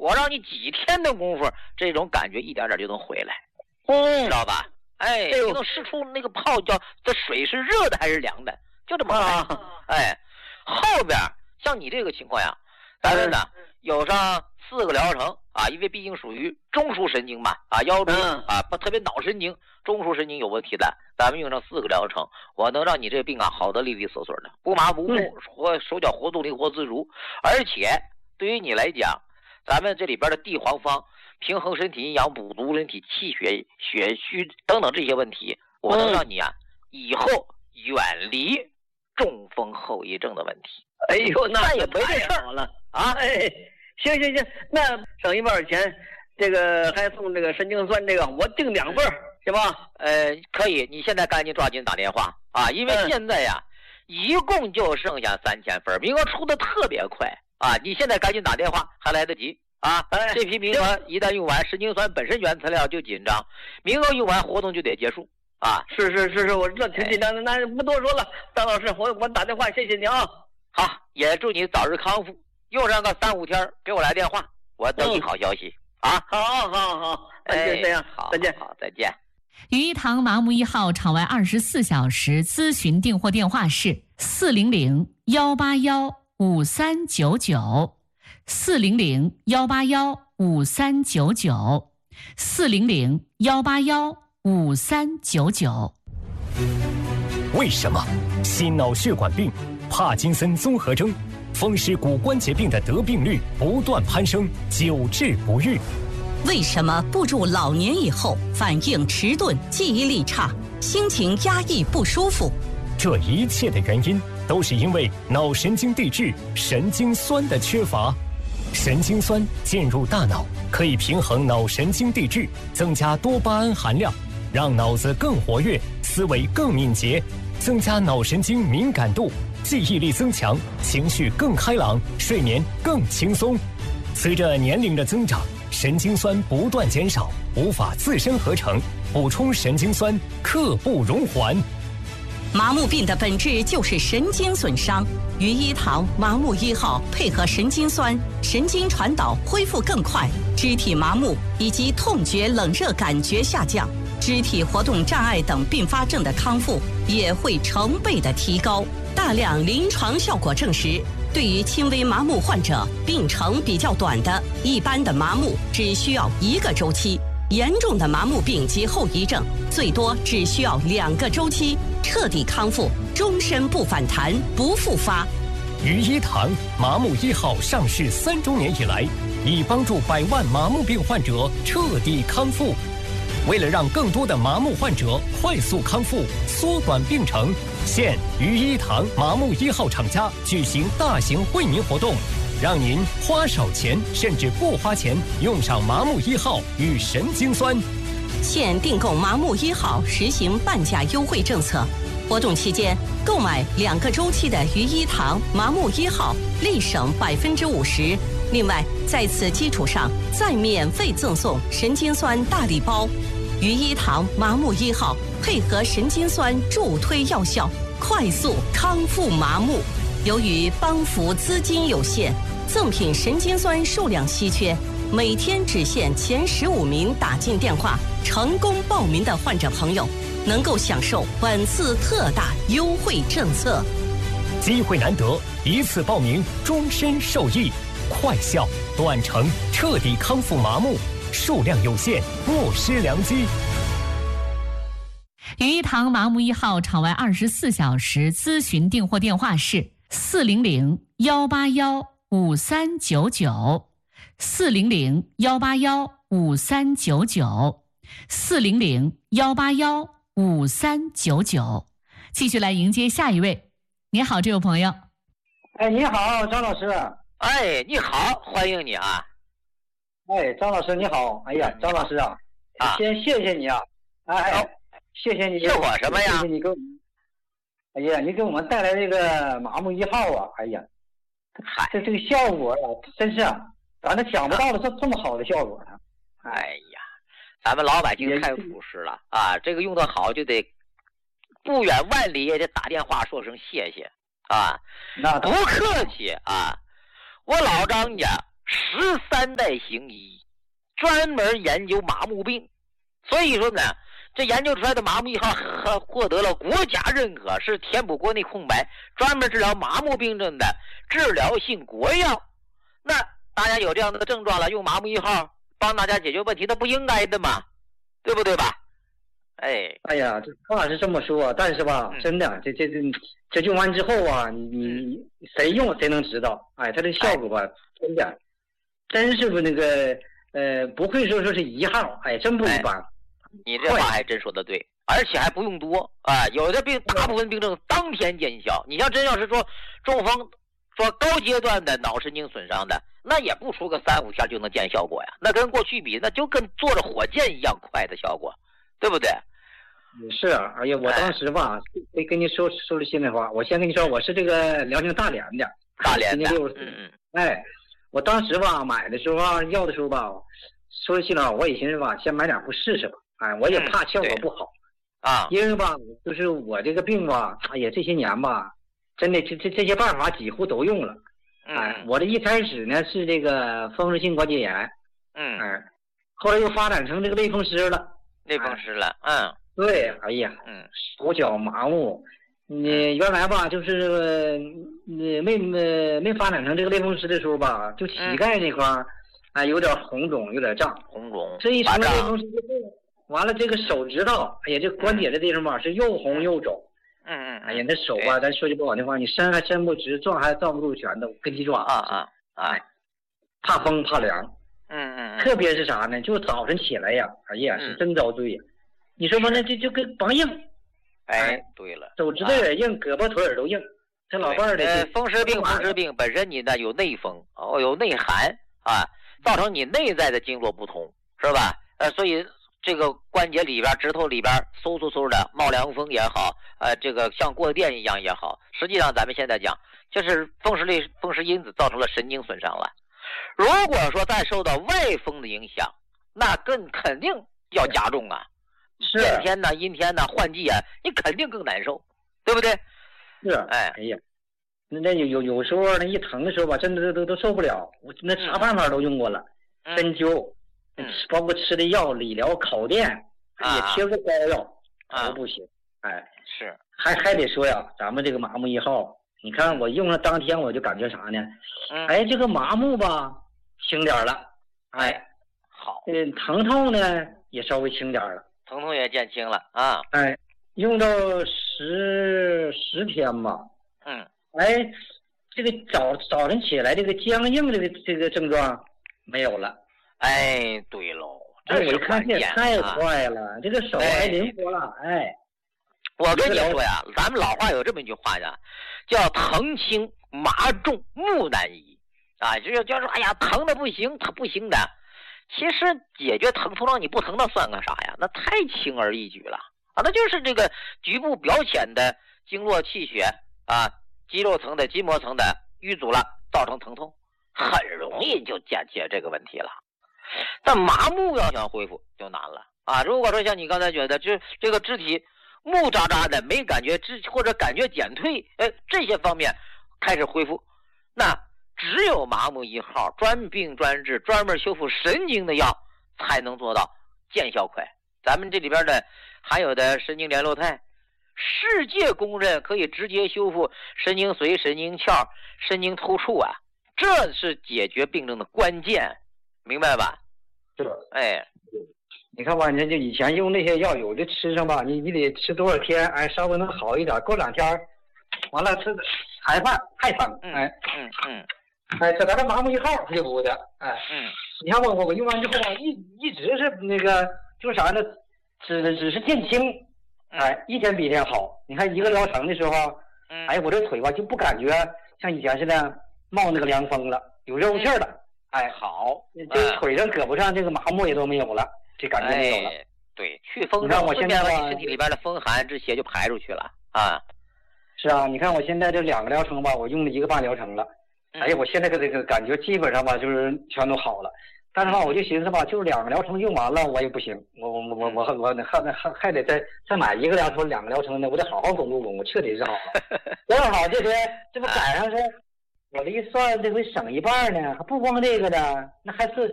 我让你几天的功夫，这种感觉一点点就能回来，知道吧？哎，你能试出那个泡脚的水是热的还是凉的，就这么快。哎，后边像你这个情况呀，咱们呢有上4个疗程啊，因为毕竟属于中枢神经嘛，啊，腰椎啊，不特别脑神经、中枢神经有问题的，咱们用上4个疗程，我能让你这个病啊好得利利索索的，不麻不木，手脚活动灵活自如，而且对于你来讲，咱们这里边的地黄方平衡身体阴阳、补足人体气血、血虚等等这些问题，我能让你啊以后远离中风后遗症的问题。 哎呦，那也没这事儿了啊！哎，行，那省一半钱，这个还送这个神经酸，这个我订2份行吧？ 可以，你现在赶紧抓紧打电话啊，因为现在呀，一共就剩下3000份，名额出的特别快啊！你现在赶紧打电话，还来得及啊！这批名额一旦用完，神经酸本身原材料就紧张，名额用完活动就得结束啊！ 是，我知道挺紧张的，那不多说了，张老师，我打电话，谢谢你啊！ 好，也祝你早日康复。用上个3、5天，给我来电话，我等你好消息啊！ 好，就这样， 好， 再见， 好，再见。 于一堂麻木1号场外24小时咨询订货电话是400-181-5399，400-181-5399。 为什么心脑血管病、帕金森综合征、风湿骨关节病的得病率不断攀升，久治不愈？ 为什么步入老年以后反应迟钝、记忆力差、心情压抑不舒服？ 这一切的原因都是因为脑神经递质神经酸的缺乏。神经酸进入大脑，可以平衡脑神经递质，增加多巴胺含量，让脑子更活跃，思维更敏捷，增加脑神经敏感度，记忆力增强，情绪更开朗，睡眠更轻松。随着年龄的增长，神经酸不断减少，无法自身合成，补充神经酸刻不容缓。 麻木病的本质就是神经损伤，于一堂麻木1号配合神经酸，神经传导恢复更快，肢体麻木以及痛觉、冷热感觉下降，肢体活动障碍等并发症的康复也会成倍的提高。大量临床效果证实，对于轻微麻木患者，病程比较短的一般的麻木只需要1个周期，严重的麻木病及后遗症最多只需要2个周期，彻底康复，终身不反弹不复发。 于一堂麻木1号上市3周年以来，已帮助100万麻木病患者彻底康复。为了让更多的麻木患者快速康复、缩短病程，现于一堂麻木1号厂家举行大型惠民活动，让您花少钱甚至不花钱用上麻木1号与神经酸。 现订购麻木1号实行半价优惠政策，活动期间购买2个周期的于一堂麻木1号立省50%。另外，在此基础上再免费赠送神经酸大礼包。于一堂麻木1号配合神经酸助推药效，快速康复麻木。由于帮扶资金有限，赠品神经酸数量稀缺，每天只限前15名打进电话成功报名的患者朋友，能够享受本次特大优惠政策。 机会难得，一次报名终身受益，快效短程彻底康复麻木，数量有限，莫失良机。 于一堂麻木1号场外24小时咨询订货电话是400-181-5399，400-181-5399。继续来迎接下一位。你好，这位朋友。 哎，你好，张老师。 哎，你好，欢迎你啊。 哎，张老师你好。哎呀，张老师啊，先谢谢你啊。哎，谢谢你。 谢我什么呀？ 谢谢你给我们。哎呀，你给我们带来这个麻木1号啊！哎呀，这个效果啊，真是啊，咱这想不到的这么好的效果呢。 哎呀，咱们老百姓太朴实了啊！这个用得好就得不远万里也得打电话说声谢谢啊！那不客气啊！我老张家 13代行医，专门研究麻木病。所以说呢，这研究出来的麻木1号还获得了国家认可，是填补国内空白，专门治疗麻木病症的治疗性国药。那大家有这样的症状了，用麻木1号帮大家解决问题，那不应该的嘛，对不对吧？ 哎呀，这话是这么说，但是吧，真的，这用完之后啊，你谁用谁能知道。它这效果吧，真是那个不会说是1号，真不一般。 你这话还真说的对，而且还不用多啊！有的病，大部分病症当天见效。你像真要是说中风，说高阶段的脑神经损伤的，那也不出个3-5天就能见效果呀。那跟过去比，那就跟坐着火箭一样快的效果，对不对？ 是啊，哎呀，我当时吧，得跟你说句心里话，我先跟你说，我是这个辽宁大连的， 今年 64。我当时吧买的时候啊，要的时候吧，说句心里话，我也寻思吧，先买2副试试吧。我也怕效果不好啊， 因为吧，就是我这个病吧，哎呀，这些年吧，真的这些办法几乎都用了。我这一开始呢是这个风湿性关节炎，后来又发展成这个类风湿了。对，哎呀，手脚麻木。你原来吧，就是没发展成这个类风湿的时候吧，就膝盖这块有点红肿，有点胀。这一成了类风湿之后，完了这个手指头，哎呀，这关节这地方吧是又红又肿。哎呀，那手吧，咱说句不好听话，你伸还伸不直，撞还撞不住拳头，跟鸡爪。怕风怕凉。特别是啥呢？就早晨起来呀，哎呀，是真遭罪呀。你说吧，那就跟梆硬。 对了， 手指头也硬，胳膊腿儿都硬。这老伴儿的风湿病本身你呢有内风有内寒啊，造成你内在的经络不通，是吧？所以这个关节里边、指头里边嗖的冒凉风也好，这个像过电一样也好，实际上咱们现在讲，就是风湿因子造成了神经损伤了。如果说再受到外风的影响，那更肯定要加重啊。变天呐、阴天呐、换季啊，你肯定更难受，对不对？ 是，哎呀，那有时候那一疼的时候吧，真的都受不了。我那啥办法都用过了，针灸，包括吃的药、理疗、烤电，也贴过膏药，都不行。 是， 还得说呀，咱们这个麻木1号，你看我用了当天我就感觉啥呢？这个麻木吧轻点了， 好， 疼痛呢也稍微轻点了。 疼痛也减轻了啊！ 用到10天吧。这个早晨起来这个僵硬这个症状没有了。 对喽， 我一看这也太快了，这个手还灵活了。 我跟你说呀，咱们老话有这么一句话呀，叫疼轻麻重木难移啊，就是说，哎呀，疼的不行，它不行的。其实解决疼痛让你不疼，那算个啥呀？那太轻而易举了啊！那就是这个局部表浅的经络气血啊，肌肉层的筋膜层的淤阻了，造成疼痛，很容易就解决这个问题了。但麻木要想恢复就难了啊！如果说像你刚才觉得这个肢体木扎扎的，没感觉或者感觉减退，这些方面开始恢复，那只有麻木1号专病专治、专门修复神经的药才能做到见效快。咱们这里边的含有的神经联络肽，世界公认可以直接修复神经髓、神经鞘、神经突触啊，这是解决病症的关键，明白吧？ 是。你看吧，人就以前用那些药，有的吃上吧，你得吃多少天，稍微能好一点，过2天，完了吃还犯还疼，这咱这麻木1号它就不的，你看我用完之后吧，一直是那个就是啥呢，只是减轻，一天比一天好。你看1个疗程的时候，我这腿吧就不感觉像以前似的冒那个凉风了，有肉气了， 好， 这腿上、胳膊上这个麻木也都没有了，这感觉没有了。 对，去风热，顺便把你身体里边的风寒这些就排出去了啊。 是啊，你看我现在这2个疗程吧，我用了1个半疗程了。我现在这个感觉基本上吧，就是全都好了。但是吧，我就寻思吧，就是2个疗程用完了，我也不行，我还得再买1个疗程、2个疗程呢，我得好好巩固，彻底是好了。多好，这不赶上是我这一算，这回省一半呢，还不光这个呢，那还是